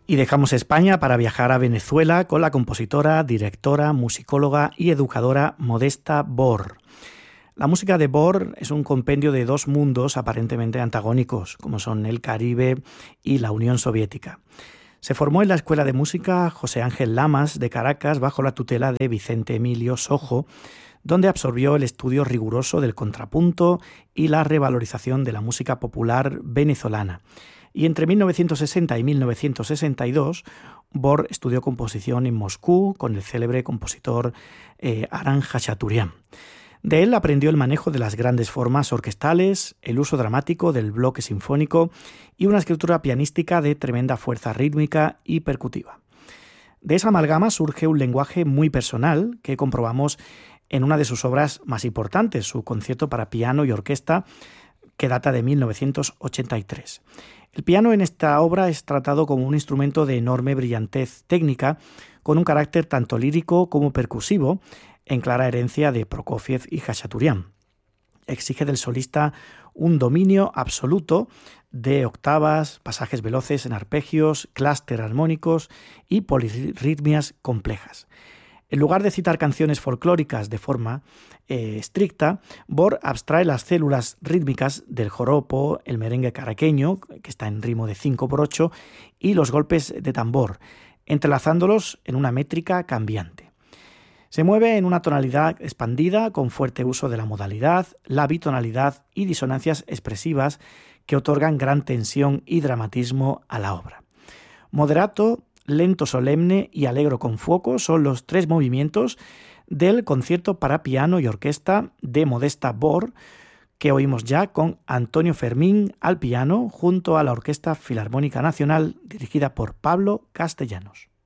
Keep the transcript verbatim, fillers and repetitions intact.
Y dejamos España para viajar a Venezuela con la compositora, directora, musicóloga y educadora Modesta Bor. La música de Bor es un compendio de dos mundos aparentemente antagónicos, como son el Caribe y la Unión Soviética. Se formó en la Escuela de Música José Ángel Lamas de Caracas bajo la tutela de Vicente Emilio Sojo, donde absorbió el estudio riguroso del contrapunto y la revalorización de la música popular venezolana. Y entre mil novecientos sesenta y mil novecientos sesenta y dos, Bor estudió composición en Moscú con el célebre compositor eh, Aram Khachaturian. De él aprendió el manejo de las grandes formas orquestales, el uso dramático del bloque sinfónico y una escritura pianística de tremenda fuerza rítmica y percutiva. De esa amalgama surge un lenguaje muy personal que comprobamos en una de sus obras más importantes, su concierto para piano y orquesta, que data de mil novecientos ochenta y tres. El piano en esta obra es tratado como un instrumento de enorme brillantez técnica, con un carácter tanto lírico como percusivo, en clara herencia de Prokofiev y Khachaturian. Exige del solista un dominio absoluto de octavas, pasajes veloces en arpegios, clúster armónicos y polirritmias complejas. En lugar de citar canciones folclóricas de forma eh, estricta, Bor abstrae las células rítmicas del joropo, el merengue caraqueño, que está en ritmo de cinco por ocho, y los golpes de tambor, entrelazándolos en una métrica cambiante. Se mueve en una tonalidad expandida con fuerte uso de la modalidad, la bitonalidad y disonancias expresivas que otorgan gran tensión y dramatismo a la obra. Moderato, lento solemne y alegro con fuoco son los tres movimientos del concierto para piano y orquesta de Modesta Bor, que oímos ya con Antonio Fermín al piano junto a la Orquesta Filarmónica Nacional dirigida por Pablo Castellanos.